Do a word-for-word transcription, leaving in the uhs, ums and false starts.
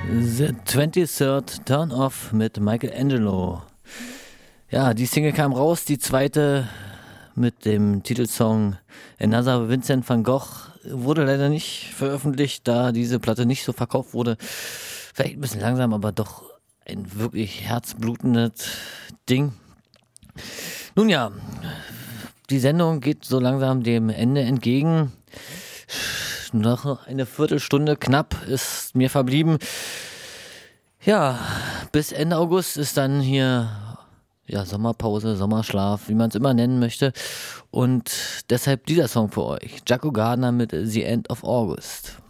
The twenty-third Turn Off mit Michelangelo. Ja, die Single kam raus, die zweite mit dem Titelsong Another Vincent van Gogh wurde leider nicht veröffentlicht, da diese Platte nicht so verkauft wurde. Vielleicht ein bisschen langsam, aber doch ein wirklich herzblutendes Ding. Nun ja, die Sendung geht so langsam dem Ende entgegen. Noch eine Viertelstunde knapp ist mir verblieben. Ja, bis Ende August ist dann hier ja, Sommerpause, Sommerschlaf, wie man es immer nennen möchte. Und deshalb dieser Song für euch. Jaco Gardner mit The End of August.